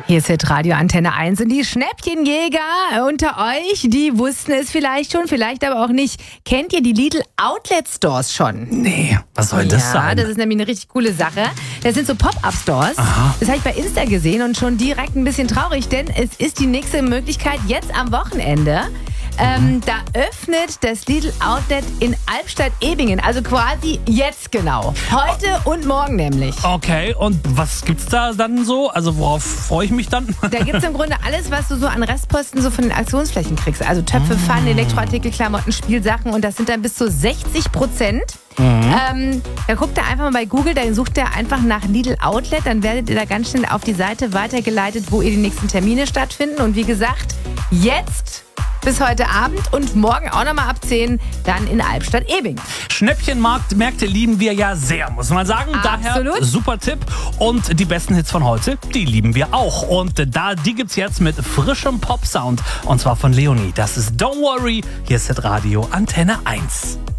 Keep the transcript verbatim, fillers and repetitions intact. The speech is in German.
Hier ist Hit Radio Antenne eins und die Schnäppchenjäger unter euch, die wussten es vielleicht schon, vielleicht aber auch nicht. Kennt ihr die Lidl Outlet Stores schon? Nee, was soll das ja, sein? Ja, das ist nämlich eine richtig coole Sache. Das sind so Pop-Up-Stores. Aha. Das habe ich bei Insta gesehen und schon direkt ein bisschen traurig, denn es ist die nächste Möglichkeit jetzt am Wochenende. Ähm, da öffnet das Lidl Outlet in Albstadt-Ebingen, also quasi jetzt genau. Heute und morgen nämlich. Okay, und was gibt's da dann so? Also worauf freue ich mich dann? Da gibt es im Grunde alles, was du so an Restposten so von den Aktionsflächen kriegst. Also Töpfe, Pfannen, Elektroartikel, Klamotten, Spielsachen und das sind dann bis zu sechzig Prozent. Mhm. Ähm, da guckt ihr einfach mal bei Google, dann sucht ihr einfach nach Lidl Outlet, dann werdet ihr da ganz schnell auf die Seite weitergeleitet, wo ihr die nächsten Termine stattfinden. Und wie gesagt, jetzt bis heute Abend und morgen auch nochmal ab zehn dann in Albstadt-Ebing. Schnäppchenmarkt, Märkte lieben wir ja sehr, muss man sagen. Absolut. Daher super Tipp. Und die besten Hits von heute, die lieben wir auch. Und da, die gibt's jetzt mit frischem Pop-Sound. Und zwar von Leonie. Das ist Don't Worry. Hier ist Hit Radio Antenne eins.